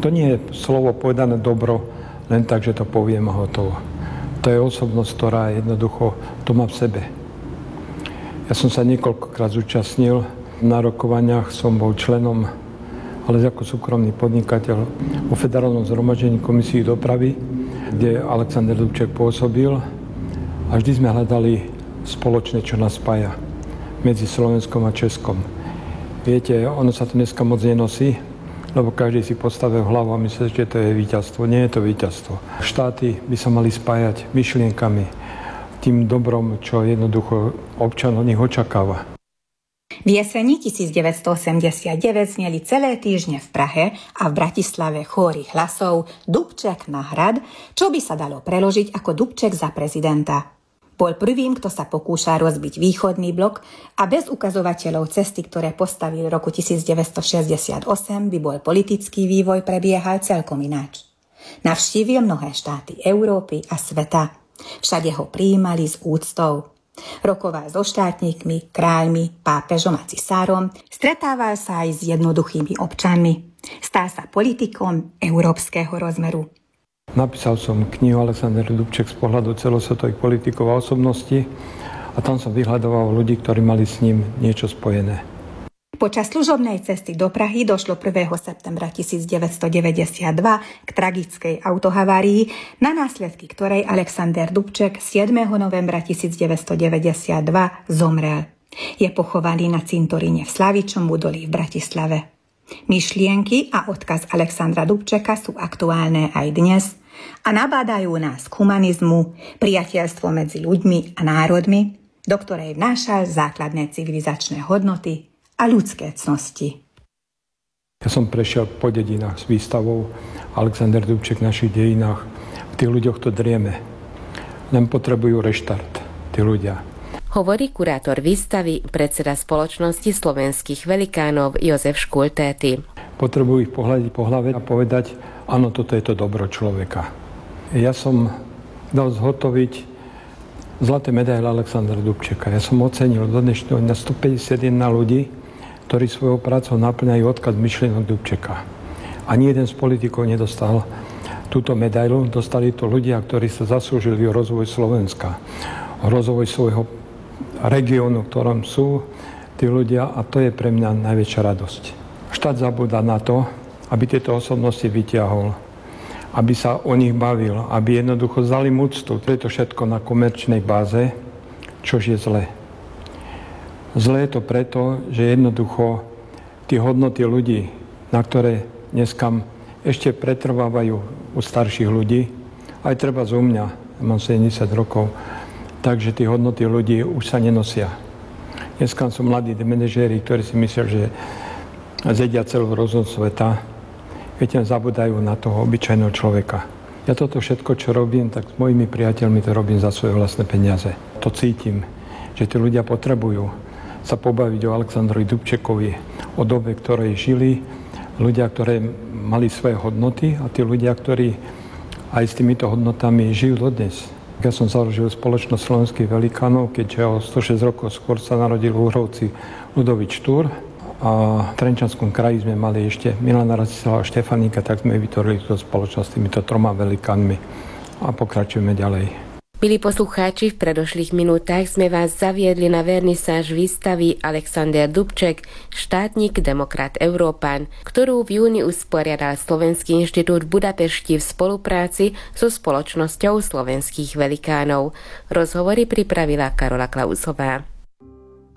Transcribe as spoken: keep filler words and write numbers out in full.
To nie je slovo povedané dobro, len tak, že to poviem a hotovo. To je osobnosť, ktorá jednoducho to má v sebe. Ja som sa niekoľkokrát zúčastnil na rokovaniach, som bol členom, ale ako súkromný podnikateľ vo Federálnom zhromaždení Komisii dopravy, kde Alexander Dubček pôsobil a vždy sme hľadali spoločné, čo nás spája medzi Slovenskom a Českom. Viete, ono sa to dneska moc nenosí, lebo každý si postavil hlavu a myslí, že to je víťazstvo. Nie je to víťazstvo. Štáty by sa mali spájať myšlienkami, tým dobrom, čo jednoducho občan od nich očakáva. V jeseni devätnásťstoosemdesiatdeväť zneli celé týždne v Prahe a v Bratislave chóry hlasov Dubček na hrad, čo by sa dalo preložiť ako Dubček za prezidenta. Bol prvým, kto sa pokúša rozbiť východný blok a bez ukazovateľov cesty, ktoré postavil v roku devätnásťstošesťdesiatosem, by bol politický vývoj prebiehal celkom ináč. Navštívil mnohé štáty Európy a sveta. Všade ho prijímali s úctou. Rokoval so štátnikmi, kráľmi, pápežom a cisárom, stretával sa aj s jednoduchými občanmi. Stal sa politikom európskeho rozmeru. Napísal som knihu Alexander Dubček z pohľadu celosvetových politikov a osobností a tam som vyhľadoval ľudí, ktorí mali s ním niečo spojené. Počas služobnej cesty do Prahy došlo prvého septembra devätnásťstodeväťdesiatdva k tragickej autohavárii, na následky ktorej Alexander Dubček siedmeho novembra devätnásťstodeväťdesiatdva zomrel. Je pochovaný na cintoríne v Slavičom Budolí v Bratislave. Myšlienky a odkaz Alexandra Dubčeka sú aktuálne aj dnes a nabádajú nás k humanizmu, priateľstvo medzi ľuďmi a národmi, do ktorej vnášal základné civilizačné hodnoty a ľudské cnosti. Ja som prešiel po dedinách s výstavou Alexander Dubček v našich dejinách. V tých ľuďoch to drieme. Len potrebujú reštart, tí ľudia. Hovorí kurátor výstavy, predseda spoločnosti slovenských velikánov Jozef Škultéty. Potrebujú ich pohľadiť po hlave a povedať, áno, toto je to dobro človeka. Ja som dal zhotoviť zlaté medaile Alexandra Dubčeka. Ja som ocenil do dnešného na stopäťdesiatjeden ľudí, ktorí svojou prácou naplňajú odkaz myšlienok Dubčeka. Ani jeden z politikov nedostal túto medailu. Dostali to ľudia, ktorí sa zaslúžili o rozvoj Slovenska, o rozvoj svojho regiónu, v ktorom sú tí ľudia, a to je pre mňa najväčšia radosť. Štát zabúda na to, aby tieto osobnosti vyťahol, aby sa o nich bavil, aby jednoducho zdali úctu. To je to všetko na komerčnej báze, čož je zlé. Zlé je to preto, že jednoducho tie hodnoty ľudí, na ktoré dneska ešte pretrvávajú u starších ľudí, aj treba zo mňa, mám sedemdesiat rokov, takže tie hodnoty ľudí už sa nenosia. Dneska sú mladí manažéri, ktorí si myslia, že zedia celú rozhod sveta, keď zabudajú na toho obyčajného človeka. Ja toto všetko, čo robím, tak s mojimi priateľmi to robím za svoje vlastné peniaze. To cítim, že tí ľudia potrebujú sa pobaviť o Alexandrovi Dubčekovi, o dobe, ktorej žili, ľudia, ktorí mali svoje hodnoty a tí ľudia, ktorí aj s týmito hodnotami žijú dodnes. Ja som založil spoločnosť slovenských velikánov, keďže o stošesť rokov skôr sa narodil v Uhrovci Ľudovík Štúr a v Trenčanskom kraji sme mali ešte Milana Rastislava Štefaníka, tak sme vytvorili túto spoločnosť s týmito troma velikánmi a pokračujeme ďalej. Milí poslucháči, v predošlých minútach sme vás zaviedli na vernisáž výstavy Alexander Dubček, štátnik, demokrat, Európan, ktorú v júni usporiadal Slovenský inštitút v Budapešti v spolupráci so spoločnosťou slovenských velikánov. Rozhovory pripravila Karola Klausová.